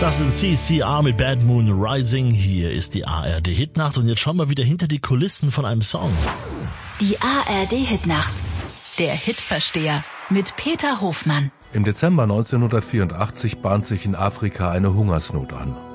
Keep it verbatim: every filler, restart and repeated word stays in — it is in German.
Das sind C C R mit Bad Moon Rising. Hier ist die A R D Hitnacht und jetzt schauen wir wieder hinter die Kulissen von einem Song. Die A R D Hitnacht. Der Hitversteher mit Peter Hofmann. Im Dezember neunzehnhundertvierundachtzig bahnt sich in Afrika eine Hungersnot an.